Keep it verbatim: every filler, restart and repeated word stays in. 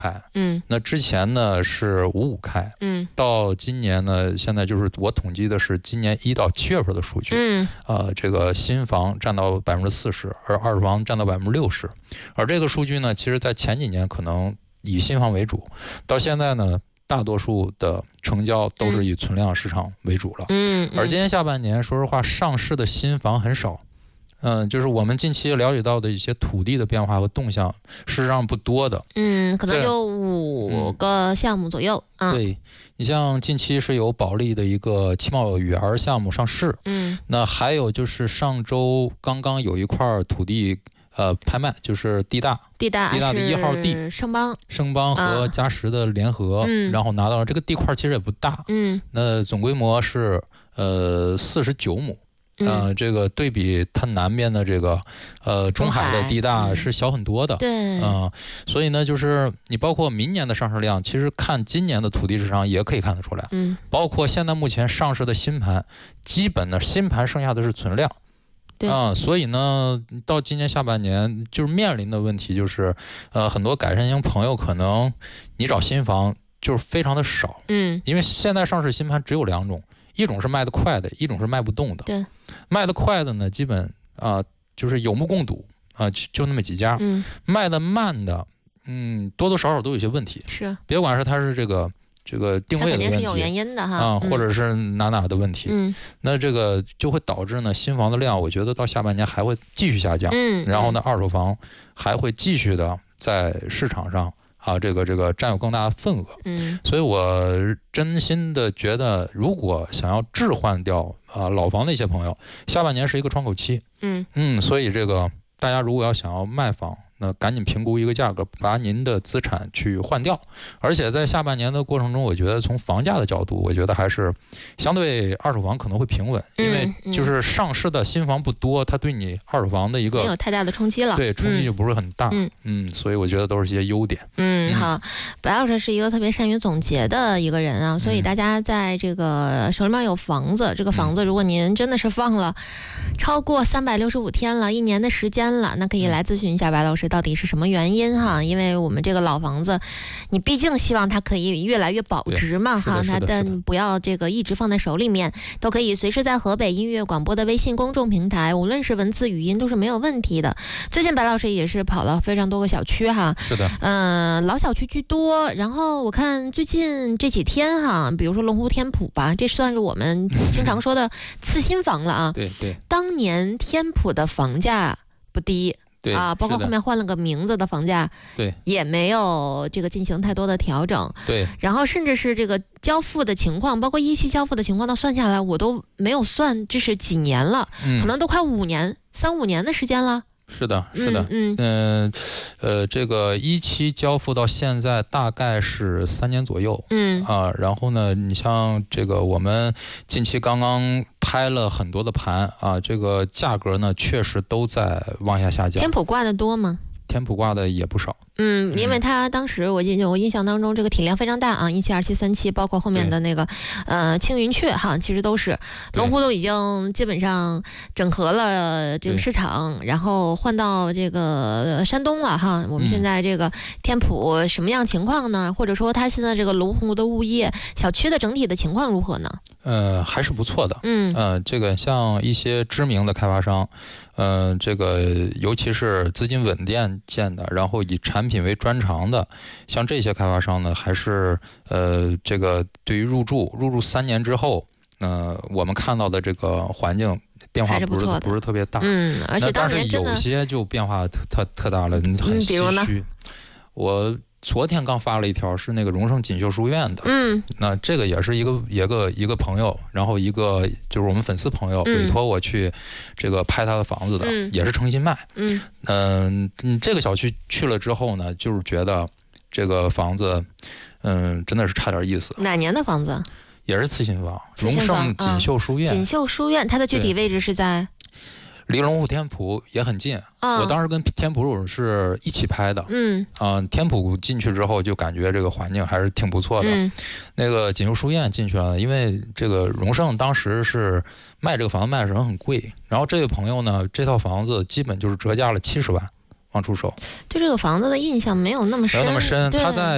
开， 嗯， 那之前呢是五五开， 嗯， 到今年呢，现在就是我统计的是今年一到七月份的数据， 嗯， 呃，这个新房占到百分之四十，而二手房占到百分之六十，而这个数据呢，其实在前几年可能以新房为主，到现在呢，大多数的成交都是以存量市场为主了， 嗯， 而今年下半年，说实话，上市的新房很少。嗯，就是我们近期了解到的一些土地的变化和动向，事实上不多的。 嗯，可能就五个项目左右。嗯， 对，你像近期是有保利的一个七茂园项目上市， 嗯， 那还有就是上周刚刚有一块土地呃拍卖，就是地大， 地大地大的一号地， 盛邦， 盛邦和嘉实的联合， 嗯， 然后拿到了这个地块，其实也不大， 嗯， 那总规模是呃四十九亩。呃，这个对比它南边的这个呃中海的地大是小很多的， 对， 啊、呃，所以呢，就是你包括明年的上市量，其实看今年的土地市场也可以看得出来， 嗯， 包括现在目前上市的新盘，基本的新盘剩下的是存量， 对啊、呃，所以呢，到今年下半年就是面临的问题就是，呃，很多改善型朋友可能你找新房就是非常的少， 嗯， 因为现在上市新盘只有两种。一种是卖得快的，一种是卖不动的。 对， 卖得快的呢，基本啊、呃、就是有目共睹啊、呃，就就那么几家。 嗯， 卖得慢的，嗯，多多少少都有些问题。 是， 别管是它是这个这个定位的问题， 它肯定是有原因的哈， 啊、 嗯， 或者是哪哪的问题。 嗯， 那这个就会导致呢，新房的量，我觉得到下半年还会继续下降。 嗯， 然后呢，二手房还会继续的在市场上。啊，这个这个占有更大的份额， 嗯， 所以我真心的觉得，如果想要置换掉啊老房的一些朋友，下半年是一个窗口期， 嗯嗯，所以这个大家如果要想要卖房，那赶紧评估一个价格，把您的资产去换掉。而且在下半年的过程中，我觉得从房价的角度，我觉得还是相对二手房可能会平稳，因为就是上市的新房不多，它对你二手房的一个没有太大的冲击了， 对，冲击就不是很大， 嗯嗯，所以我觉得都是一些优点。 嗯，好，白老师是一个特别善于总结的一个人啊，所以大家在这个手里面有房子，这个房子如果您真的是放了超过三百六十五天了，一年的时间了，那可以来咨询一下白老师到底是什么原因哈，因为我们这个老房子，你毕竟希望它可以越来越保值嘛哈，它但不要这个一直放在手里面，都可以随时在河北音乐广播的微信公众平台，无论是文字语音都是没有问题的。最近白老师也是跑了非常多个小区哈， 是的， 嗯、呃，老小区居多，然后我看最近这几天哈，比如说龙湖天普吧，这算是我们经常说的次新房了啊， 对对， 当年天普的房价不低。 对啊，包括后面换了个名字的房价， 对， 也没有这个进行太多的调整， 对， 然后甚至是这个交付的情况，包括一期交付的情况，到算下来我都没有算这是几年了， 嗯、 可能都快五年、三五年的时间了。 是的，是的， 嗯嗯、呃，呃，这个一期交付到现在大概是三年左右， 嗯啊，然后呢，你像这个我们近期刚刚拍了很多的盘啊，这个价格呢确实都在往下下降。 天普挂的多吗？ 天普挂的也不少。 嗯，因为它当时我印我印象当中这个体量非常大啊，一期、二期、三期，包括后面的那个呃青云雀哈，其实都是龙湖都已经基本上整合了这个市场，然后换到这个山东了哈。我们现在这个天普什么样情况呢？嗯、或者说它现在这个龙湖的物业小区的整体的情况如何呢？ 呃，还是不错的。 嗯， 呃，这个像一些知名的开发商，呃，这个尤其是资金稳健建的，然后以产品为专长的，像这些开发商呢，还是呃，这个对于入住入住三年之后，呃，我们看到的这个环境变化不是不是不是特别大。 嗯，而且当年真的但是有些就变化特特特大了，很唏嘘。我昨天刚发了一条，是那个荣盛锦绣书院的， 嗯， 那这个也是一个一个一个朋友，然后一个就是我们粉丝朋友委托我去这个拍他的房子的， 嗯、 也是诚心卖， 嗯嗯、呃，这个小区去了之后呢，就是觉得这个房子，嗯、呃，真的是差点意思。 哪年的房子？ 也是次新房，荣盛锦绣书院。 锦绣书院，它的具体位置是在？ 离龙湖天普也很近， 哦、 我当时跟天普是一起拍的。 嗯啊、呃，天普进去之后就感觉这个环境还是挺不错的。 嗯、 那个锦绣书院进去了，因为这个荣盛当时是卖这个房子卖的时候很贵，然后这位朋友呢，这套房子基本就是折价了七十万往出手。 对这个房子的印象没有那么深， 没有那么深，他在。